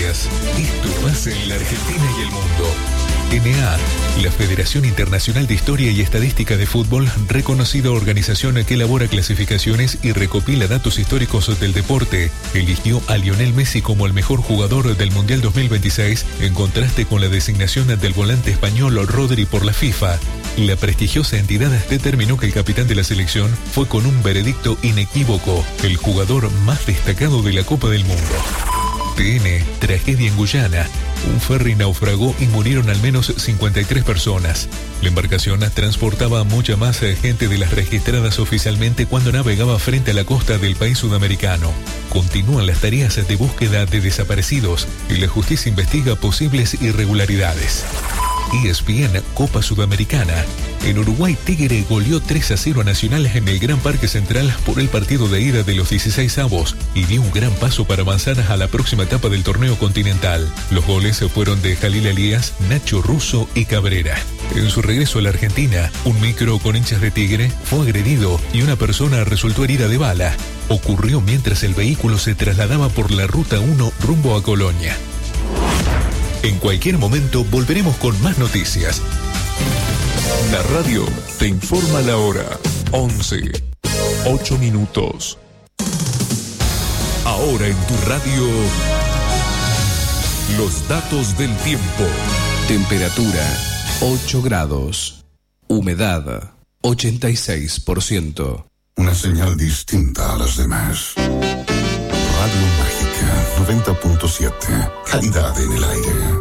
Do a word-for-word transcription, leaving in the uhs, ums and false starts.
noticias. Esto pasa en la Argentina y el mundo. N A, la Federación Internacional de Historia y Estadística de Fútbol, reconocida organización que elabora clasificaciones y recopila datos históricos del deporte, eligió a Lionel Messi como el mejor jugador del Mundial dos mil veintiséis, en contraste con la designación del volante español Rodri por la FIFA. La prestigiosa entidad determinó que el capitán de la selección fue con un veredicto inequívoco, el jugador más destacado de la Copa del Mundo. T N, tragedia en Guyana. Un ferry naufragó y murieron al menos cincuenta y tres personas. La embarcación transportaba a mucha más gente de las registradas oficialmente cuando navegaba frente a la costa del país sudamericano. Continúan las tareas de búsqueda de desaparecidos y la justicia investiga posibles irregularidades. E S P N Copa Sudamericana. En Uruguay, Tigre goleó tres a cero a Nacional en el Gran Parque Central por el partido de ida de los dieciséis avos y dio un gran paso para avanzar a la próxima etapa del torneo continental. Los goles fueron de Jalil Elías, Nacho Russo y Cabrera. En su regreso a la Argentina, un micro con hinchas de Tigre fue agredido y una persona resultó herida de bala. Ocurrió mientras el vehículo se trasladaba por la Ruta uno rumbo a Colonia. En cualquier momento volveremos con más noticias. La radio te informa la hora. once, ocho minutos. Ahora en tu radio, los datos del tiempo. Temperatura ocho grados. Humedad ochenta y seis por ciento. Una señal distinta a las demás. Radio Mágica noventa punto siete. Calidad en el aire.